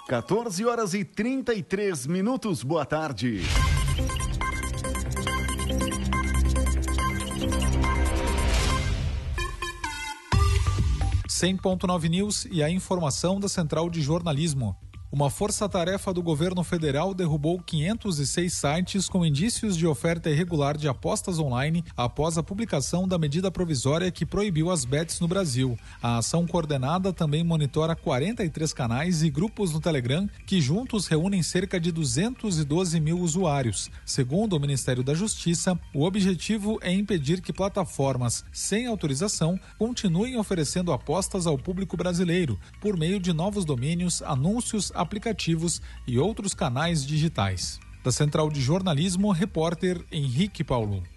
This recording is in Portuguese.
14h33. Boa tarde. 100.9 News e a informação da Central de Jornalismo. Uma força-tarefa do governo federal derrubou 506 sites com indícios de oferta irregular de apostas online após a publicação da medida provisória que proibiu as bets no Brasil. A ação coordenada também monitora 43 canais e grupos no Telegram que juntos reúnem cerca de 212 mil usuários. Segundo o Ministério da Justiça, o objetivo é impedir que plataformas sem autorização continuem oferecendo apostas ao público brasileiro por meio de novos domínios, anúncios, aplicativos e outros canais digitais. Da Central de Jornalismo, repórter Henrique Paulo.